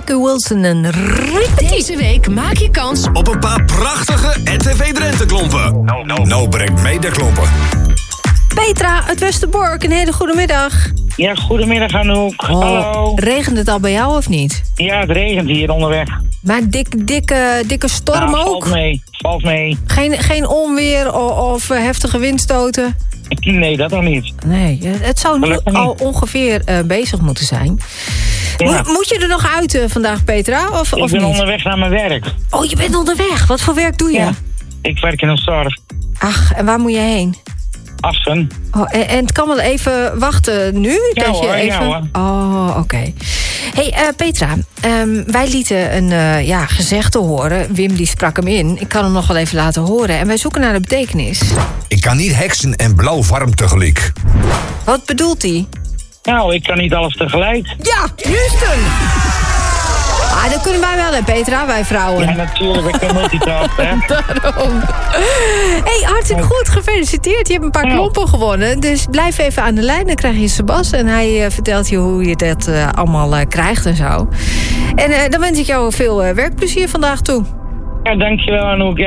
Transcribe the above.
Jackie Wilson en Repetitie. Deze week maak je kans op een paar prachtige RTV Drenthe klompen. Nou brengt mee de klompen. Petra uit Westerbork, een hele goede middag. Ja, goedemiddag Anouk. Hallo. Regent het al bij jou of niet? Ja, het regent hier onderweg. Maar dikke storm Nou, ook? Valt mee. Geen onweer of heftige windstoten? Nee, dat nog niet. Nee, het zou nu Gelukkig al niet. ongeveer bezig moeten zijn. Ja. Moet je er nog uit vandaag, Petra? Of Ik ben niet? onderweg naar mijn werk. Oh, je bent onderweg. Wat voor werk doe je? Ja. Ik werk in een zorg. Ach, en waar moet je heen? Assen. Oh, en het kan wel even wachten nu? Ja dat je hoor, even... ja Oh, oké. Hey, Petra, wij lieten een gezegde horen. Wim die sprak hem in. Ik kan hem nog wel even laten horen. En wij zoeken naar de betekenis. Ik kan niet heksen en blauw warm tegelijk. Wat bedoelt hij? Nou, ik kan niet alles tegelijk. Ja, Houston! Ah, dat kunnen wij wel, hè, Petra, wij vrouwen. Ja, natuurlijk. Ik kan multitasken, hè. Daarom. Hey, hartstikke goed, gefeliciteerd. Je hebt een paar klompen gewonnen. Dus blijf even aan de lijn, dan krijg je Sebas. En hij vertelt je hoe je dat allemaal krijgt en zo. En dan wens ik jou veel werkplezier vandaag toe. Ja, dankjewel Anouk.